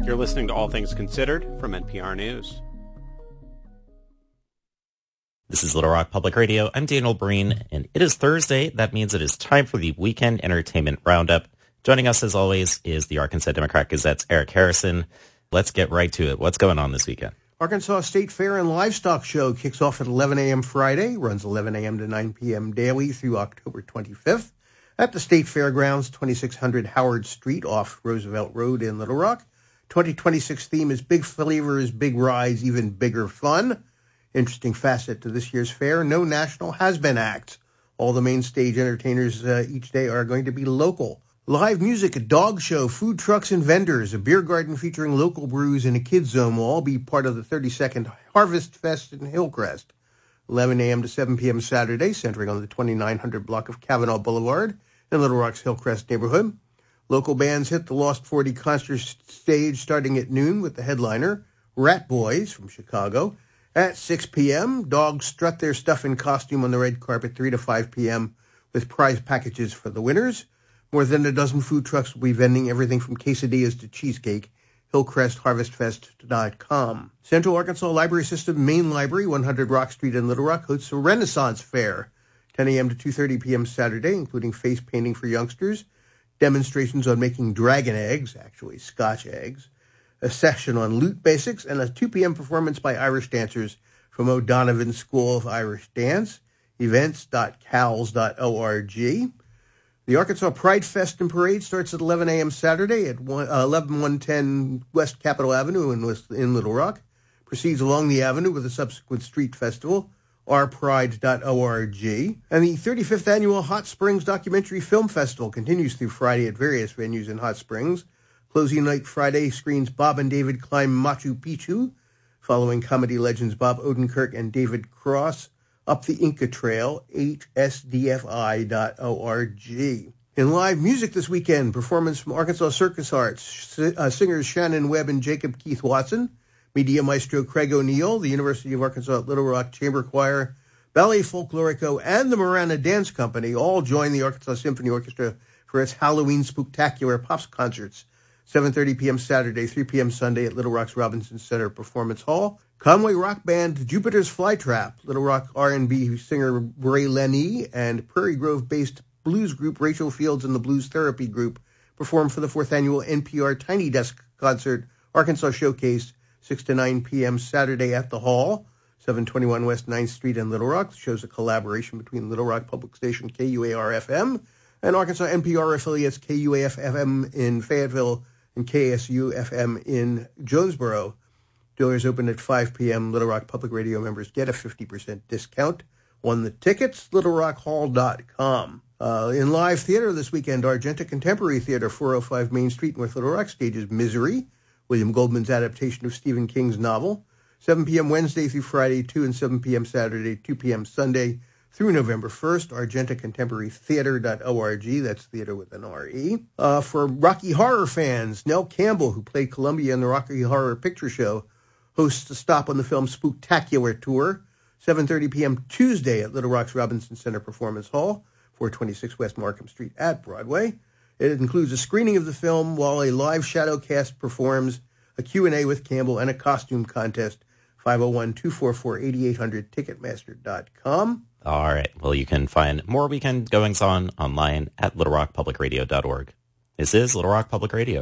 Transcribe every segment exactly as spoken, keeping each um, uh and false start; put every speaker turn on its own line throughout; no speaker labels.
You're listening to All Things Considered from N P R News.
This is Little Rock Public Radio. I'm Daniel Breen, and it is Thursday. That means it is time for the Weekend Entertainment Roundup. Joining us, as always, is the Arkansas Democrat-Gazette's Eric Harrison. Let's get right to it. What's going on this weekend?
Arkansas State Fair and Livestock Show kicks off at eleven a.m. Friday, runs eleven a.m. to nine p.m. daily through October twenty-fifth at the State Fairgrounds, twenty-six hundred Howard Street off Roosevelt Road in Little Rock. twenty twenty-six theme is big flavors, big rides, even bigger fun. Interesting facet to this year's fair, no national has-been acts. All the main stage entertainers uh, each day are going to be local. Live music, a dog show, food trucks and vendors, a beer garden featuring local brews, and a kids zone will all be part of the thirty-second Harvest Fest in Hillcrest. eleven a.m. to seven p.m. Saturday, centering on the twenty-nine hundred block of Kavanaugh Boulevard in Little Rock's Hillcrest neighborhood. Local bands hit the Lost forty concert stage starting at noon with the headliner, Rat Boys from Chicago. At six p.m., dogs strut their stuff in costume on the red carpet three to five p.m. with prize packages for the winners. More than a dozen food trucks will be vending everything from quesadillas to cheesecake. Hillcrest Harvest Fest dot com. Central Arkansas Library System Main Library, one hundred Rock Street in Little Rock, hosts a Renaissance Fair, ten a.m. to two thirty p.m. Saturday, including face painting for youngsters, demonstrations on making dragon eggs, actually Scotch eggs, a session on lute basics, and a two p.m. performance by Irish dancers from O'Donovan School of Irish Dance, events dot cals dot org. The Arkansas Pride Fest and Parade starts at eleven a.m. Saturday at eleven one ten West Capitol Avenue in, West, in Little Rock. Proceeds along the avenue with a subsequent street festival, r pride dot org. And the thirty-fifth Annual Hot Springs Documentary Film Festival continues through Friday at various venues in Hot Springs. Closing night Friday screens Bob and David Climb Machu Picchu, following comedy legends Bob Odenkirk and David Cross up the Inca Trail, h s d f i dot org. In live music this weekend, performance from Arkansas Circus Arts, uh, singers Shannon Webb and Jacob Keith Watson, media maestro Craig O'Neill, the University of Arkansas at Little Rock Chamber Choir, Ballet Folklorico, and the Marana Dance Company all join the Arkansas Symphony Orchestra for its Halloween Spooktacular Pops concerts. seven thirty p.m. Saturday, three p.m. Sunday at Little Rock's Robinson Center Performance Hall. Conway rock band Jupiter's Flytrap, Little Rock R and B singer Ray Lenny, and Prairie Grove-based blues group Rachel Fields and the Blues Therapy Group perform for the fourth annual N P R Tiny Desk Concert Arkansas Showcase, six to nine p.m. Saturday at the Hall, seven twenty-one West ninth Street in Little Rock. The show's a collaboration between Little Rock Public Station K U A R F M and Arkansas N P R affiliates K U A F F M in Fayetteville and K S U F M in Jonesboro. Doors open at five p.m. Little Rock Public Radio members get a fifty percent discount on the tickets, little rock hall dot com. Uh, in live theater this weekend, Argenta Contemporary Theater, four oh five Main Street, North Little Rock, stages Misery, William Goldman's adaptation of Stephen King's novel, seven p.m. Wednesday through Friday, two and seven p.m. Saturday, two p.m. Sunday through November first, argenta contemporary theater dot org. That's theater with an R E. Uh, for Rocky Horror fans, Nell Campbell, who played Columbia in the Rocky Horror Picture Show, hosts a stop on the film Spooktacular Tour, seven thirty p.m. Tuesday at Little Rock's Robinson Center Performance Hall, four twenty-six West Markham Street at Broadway. It includes a screening of the film while a live shadow cast performs, a Q and A with Campbell, and a costume contest. five oh one, two four four, eight eight hundred, ticketmaster dot com.
All right. Well, you can find more weekend goings-on online at little rock public radio dot org. This is Little Rock Public Radio.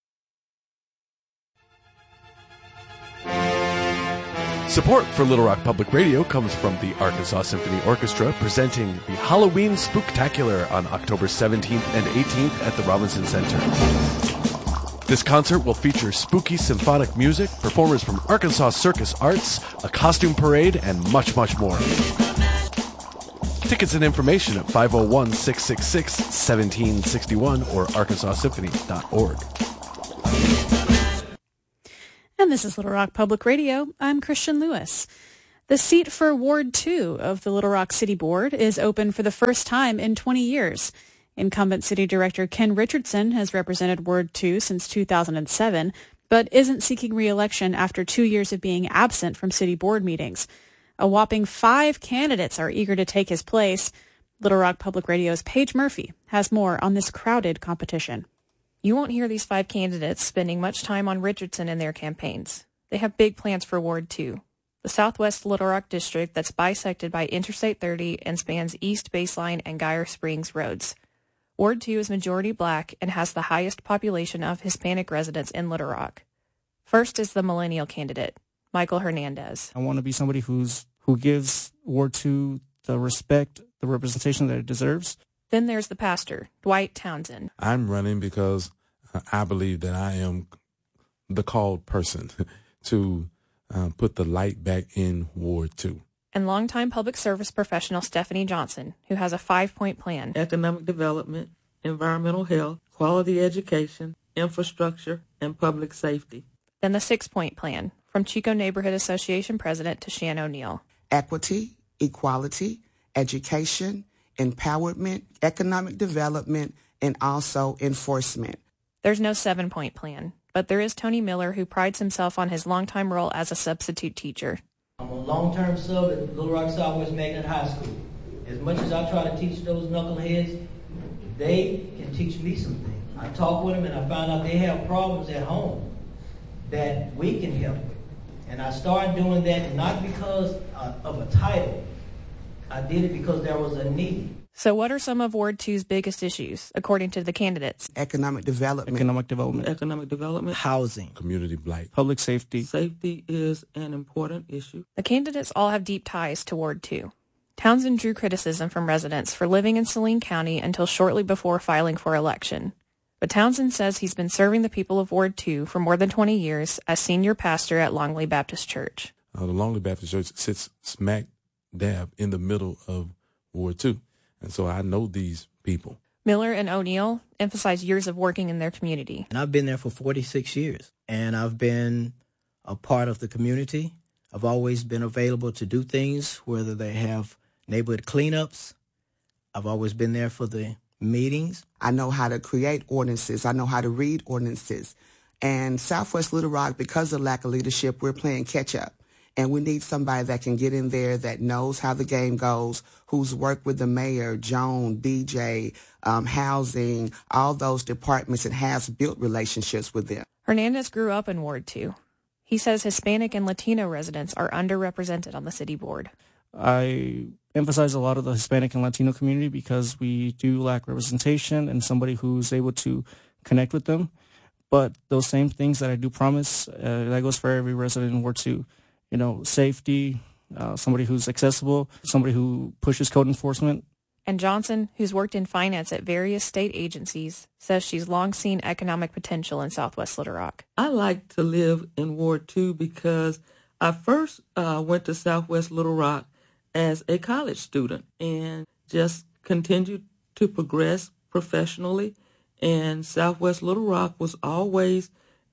Support for Little Rock Public Radio comes from the Arkansas Symphony Orchestra, presenting the Halloween Spooktacular on October seventeenth and eighteenth at the Robinson Center. This concert will feature spooky symphonic music, performers from Arkansas Circus Arts, a costume parade, and much, much more. Tickets and information at five oh one, six six six, one seven six one or arkansas symphony dot org.
And this is Little Rock Public Radio. I'm Christian Lewis. The seat for Ward two of the Little Rock City Board is open for the first time in twenty years. Incumbent City Director Ken Richardson has represented Ward two since two thousand seven, but isn't seeking re-election after two years of being absent from City Board meetings. A whopping five candidates are eager to take his place. Little Rock Public Radio's Paige Murphy has more on this crowded competition.
You won't hear these five candidates spending much time on Richardson in their campaigns. They have big plans for Ward two, the Southwest Little Rock district that's bisected by Interstate thirty and spans East Baseline and Geyer Springs roads. Ward two is majority black and has the highest population of Hispanic residents in Little Rock. First is the millennial candidate, Michael Hernandez.
I want to be somebody who's who gives Ward two the respect, the representation that it deserves.
Then there's the pastor, Dwight Townsend.
I'm running because I believe that I am the called person to uh, put the light back in Ward two.
And longtime public service professional Stephanie Johnson, who has a five-point plan.
Economic development, environmental health, quality education, infrastructure, and public safety.
Then the six-point plan, from Chico Neighborhood Association President to Shan O'Neill.
Equity, equality, education, empowerment, economic development, and also enforcement.
There's no seven-point plan, but there is Tony Miller, who prides himself on his longtime role as a substitute teacher.
I'm a long-term sub at Little Rock Southwest Magnet High School. As much as I try to teach those knuckleheads, they can teach me something. I talk with them and I found out they have problems at home that we can help with. And I started doing that not because uh, of a title. I did it because there was a need.
So what are some of Ward two's biggest issues, according to the candidates?
Economic development.
Economic development.
Economic development.
Housing.
Community blight.
Public safety.
Safety is an important issue.
The candidates all have deep ties to Ward two. Townsend drew criticism from residents for living in Saline County until shortly before filing for election. But Townsend says he's been serving the people of Ward two for more than twenty years as senior pastor at Longley Baptist Church.
Uh, the Longley Baptist Church sits smack dab in the middle of Ward two. And so I know these people.
Miller and O'Neill emphasize years of working in their community.
And I've been there for forty-six years, and I've been a part of the community. I've always been available to do things, whether they have neighborhood cleanups. I've always been there for the meetings.
I know how to create ordinances. I know how to read ordinances. And Southwest Little Rock, because of lack of leadership, we're playing catch up. And we need somebody that can get in there that knows how the game goes, who's worked with the mayor, Joan, B J, um, housing, all those departments, and has built relationships with them.
Hernandez grew up in Ward two. He says Hispanic and Latino residents are underrepresented on the city board.
I emphasize a lot of the Hispanic and Latino community because we do lack representation and somebody who's able to connect with them. But those same things that I do promise, uh, that goes for every resident in Ward two. You know, safety, uh, somebody who's accessible, somebody who pushes code enforcement.
And Johnson, who's worked in finance at various state agencies, says she's long seen economic potential in Southwest Little Rock.
I like to live in Ward two because I first uh, went to Southwest Little Rock as a college student and just continued to progress professionally. And Southwest Little Rock was always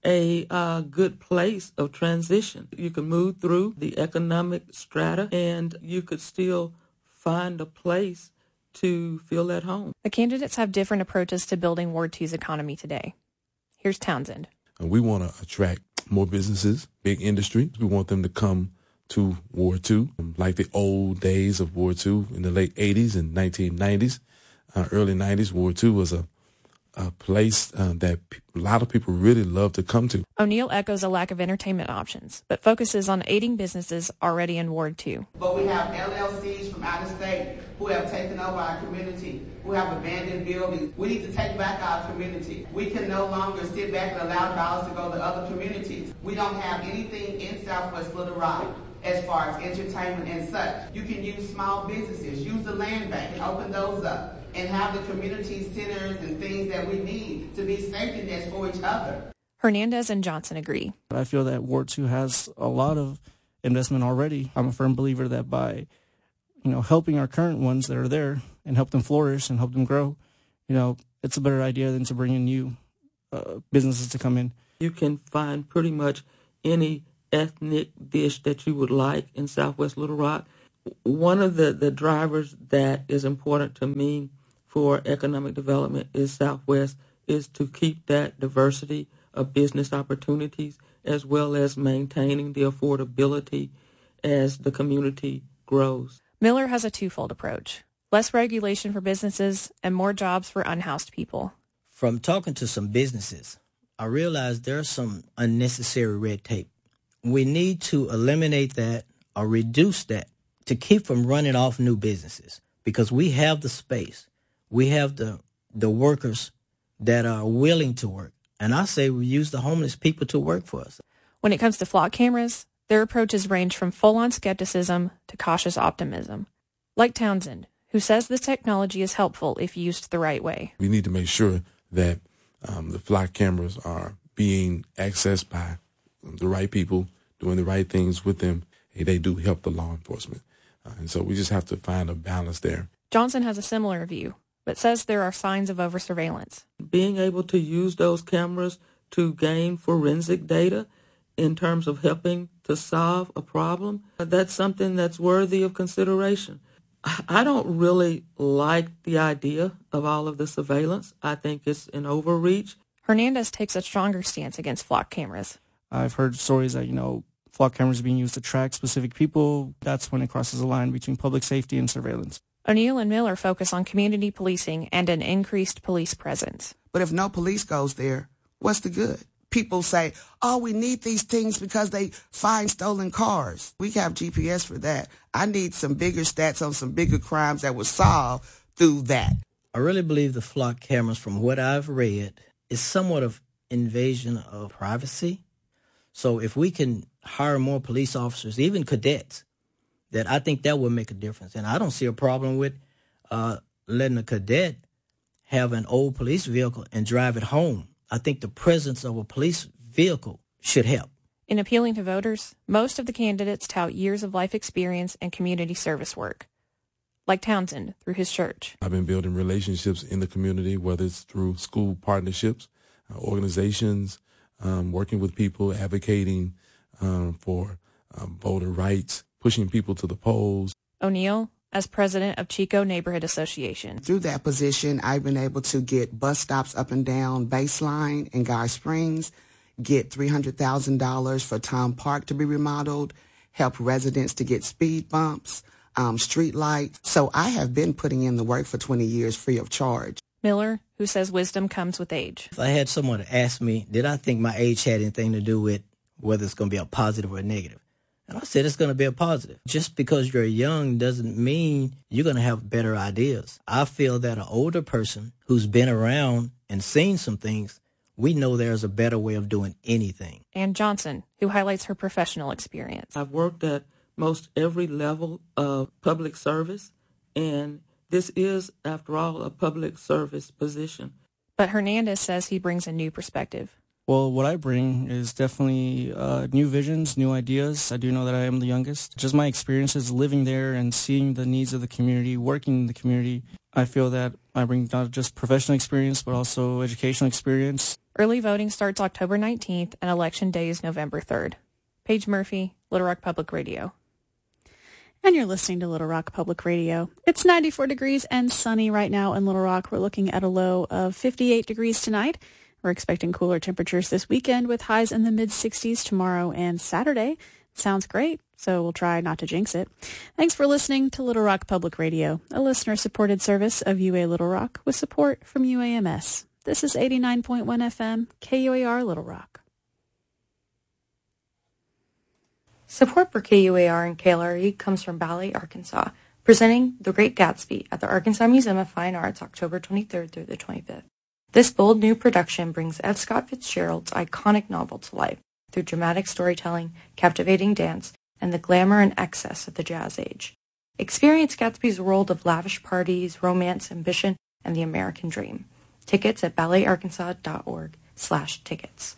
a uh, good place of transition. You could move through the economic strata and you could still find a place to feel at home.
The candidates have different approaches to building Ward two's economy today. Here's Townsend.
And we want to attract more businesses, big industry. We want them to come to Ward two, like the old days of Ward two in the late eighties and nineteen nineties, uh, early nineties. Ward two was a a place um, that pe- a lot of people really love to come to.
O'Neill echoes a lack of entertainment options, but focuses on aiding businesses already in Ward two.
But we have L L Cs from out of state who have taken over our community, who have abandoned buildings. We need to take back our community. We can no longer sit back and allow dollars to go to other communities. We don't have anything in Southwest Little Rock as far as entertainment and such. You can use small businesses, use the land bank and open those up, and have the community centers and things that we need to be safety nets for each other.
Hernandez and Johnson agree.
I feel that Ward two has a lot of investment already. I'm a firm believer that by, you know, helping our current ones that are there and help them flourish and help them grow, you know, it's a better idea than to bring in new uh, businesses to come in.
You can find pretty much any ethnic dish that you would like in Southwest Little Rock. One of the, the drivers that is important to me for economic development is Southwest is to keep that diversity of business opportunities as well as maintaining the affordability as the community grows.
Miller has a twofold approach: less regulation for businesses and more jobs for unhoused people.
From talking to some businesses, I realized there's some unnecessary red tape. We need to eliminate that or reduce that to keep from running off new businesses, because we have the space. We have the the workers that are willing to work. And I say we use the homeless people to work for us.
When it comes to flock cameras, their approaches range from full-on skepticism to cautious optimism. Like Townsend, who says this technology is helpful if used the right way.
We need to make sure that um, the flock cameras are being accessed by the right people, doing the right things with them. Hey, they do help the law enforcement. Uh, and so we just have to find a balance there.
Johnson has a similar view, but says there are signs of over-surveillance.
Being able to use those cameras to gain forensic data in terms of helping to solve a problem, that's something that's worthy of consideration. I don't really like the idea of all of the surveillance. I think it's an overreach.
Hernandez takes a stronger stance against flock cameras.
I've heard stories that, you know, flock cameras are being used to track specific people. That's when it crosses the line between public safety and surveillance.
O'Neill and Miller focus on community policing and an increased police presence.
But if no police goes there, what's the good? People say, oh, we need these things because they find stolen cars. We have G P S for that. I need some bigger stats on some bigger crimes that were solved through that.
I really believe the flock cameras, from what I've read, is somewhat of invasion of privacy. So if we can hire more police officers, even cadets, that I think that would make a difference. And I don't see a problem with uh, letting a cadet have an old police vehicle and drive it home. I think the presence of a police vehicle should help.
In appealing to voters, most of the candidates tout years of life experience and community service work, like Townsend through his church.
I've been building relationships in the community, whether it's through school partnerships, uh, organizations, um, working with people, advocating um, for um, voter rights, pushing people to the polls.
O'Neill, as president of Chico Neighborhood Association.
Through that position, I've been able to get bus stops up and down Baseline in Guy Springs, get three hundred thousand dollars for Tom Park to be remodeled, help residents to get speed bumps, um, street lights. So I have been putting in the work for twenty years free of charge.
Miller, who says wisdom comes with age.
If I had someone to ask me, did I think my age had anything to do with whether it's going to be a positive or a negative? And I said it's going to be a positive. Just because you're young doesn't mean you're going to have better ideas. I feel that an older person who's been around and seen some things, we know there's a better way of doing anything.
And Johnson, who highlights her professional experience.
I've worked at most every level of public service, and this is, after all, a public service position.
But Hernandez says he brings a new perspective.
Well, what I bring is definitely uh, new visions, new ideas. I do know that I am the youngest. Just my experiences living there and seeing the needs of the community, working in the community. I feel that I bring not just professional experience, but also educational experience.
Early voting starts October nineteenth, and Election Day is November third. Paige Murphy, Little Rock Public Radio.
And you're listening to Little Rock Public Radio. It's ninety-four degrees and sunny right now in Little Rock. We're looking at a low of fifty-eight degrees tonight. We're expecting cooler temperatures this weekend with highs in the mid-sixties tomorrow and Saturday. Sounds great, so we'll try not to jinx it. Thanks for listening to Little Rock Public Radio, a listener-supported service of U A Little Rock with support from U A M S. This is eighty-nine point one F M, K U A R Little Rock.
Support for K U A R and K L R E comes from Ballet, Arkansas, presenting The Great Gatsby at the Arkansas Museum of Fine Arts October twenty-third through the twenty-fifth. This bold new production brings F. Scott Fitzgerald's iconic novel to life through dramatic storytelling, captivating dance, and the glamour and excess of the jazz age. Experience Gatsby's world of lavish parties, romance, ambition, and the American dream. Tickets at balletarkansas.org slash tickets.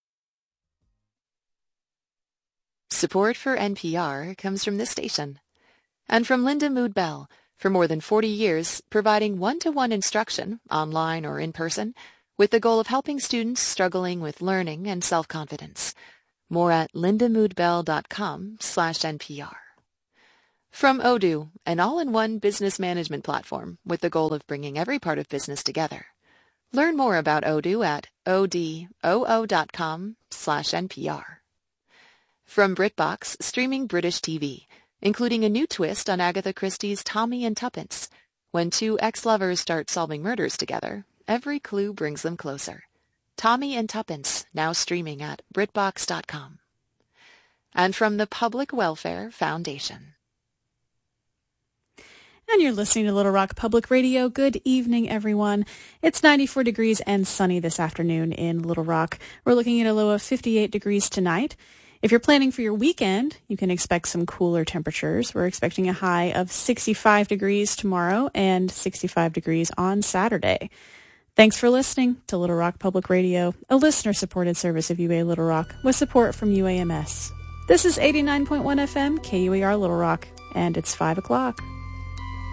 Support for N P R comes from this station and from Linda Mood Bell. For more than forty years, providing one-to-one instruction, online or in person, with the goal of helping students struggling with learning and self-confidence. More at lindamoodbell.com slash NPR. From Odoo, an all-in-one business management platform with the goal of bringing every part of business together. Learn more about Odoo at odoo.com slash NPR. From BritBox, streaming British T V, including a new twist on Agatha Christie's Tommy and Tuppence, when two ex-lovers start solving murders together, every clue brings them closer. Tommy and Tuppence, now streaming at BritBox dot com. And from the Public Welfare Foundation.
And you're listening to Little Rock Public Radio. Good evening, everyone. It's ninety-four degrees and sunny this afternoon in Little Rock. We're looking at a low of fifty-eight degrees tonight. If you're planning for your weekend, you can expect some cooler temperatures. We're expecting a high of sixty-five degrees tomorrow and sixty-five degrees on Saturday. Thanks for listening to Little Rock Public Radio, a listener-supported service of U A Little Rock with support from U A M S. This is eighty-nine point one F M, K U A R Little Rock, and it's five o'clock.